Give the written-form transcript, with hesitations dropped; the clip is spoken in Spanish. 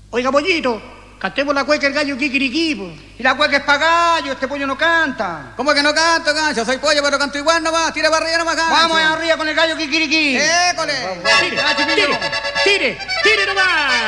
Oiga, pollito, cantemos la cueca el gallo kikiriki, po. Y la cueca es pa' gallo, este pollo no canta. ¿Cómo que no canto, gancho? Soy pollo, pero canto igual nomás. Tira para arriba nomás, gancho. Vamos arriba con el gallo kikiriki. ¡École! Tire nomás.